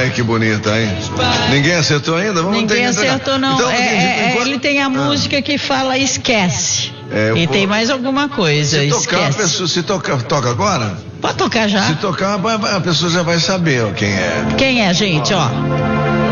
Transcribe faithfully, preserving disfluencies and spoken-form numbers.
Ai, que bonita, hein? Ninguém acertou ainda? Vamos Ninguém acertou, não. Então, é, é, enquanto... Ele tem a música ah. que fala esquece. É, e vou... tem mais alguma coisa, se tocar, esquece. A pessoa, se toca, toca agora? Pode tocar já. Se tocar, a pessoa já vai saber quem é. Quem é, gente, ó.